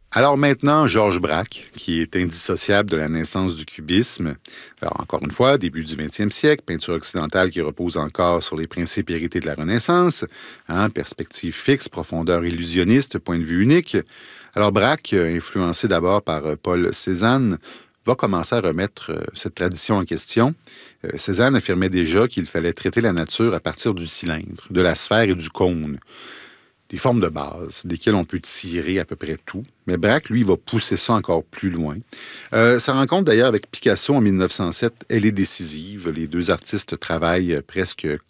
Alors maintenant, Georges Braque, qui est indissociable de la naissance du cubisme. Alors encore une fois, début du 20e siècle, peinture occidentale qui repose encore sur les principes hérités de la Renaissance, hein, perspective fixe, profondeur illusionniste, point de vue unique. Alors Braque, influencé d'abord par Paul Cézanne, va commencer à remettre cette tradition en question. Cézanne affirmait déjà qu'il fallait traiter la nature à partir du cylindre, de la sphère et du cône, des formes de base, desquelles on peut tirer à peu près tout. Mais Braque, lui, va pousser ça encore plus loin. Sa rencontre, d'ailleurs, avec Picasso en 1907, elle est décisive. Les deux artistes travaillent presque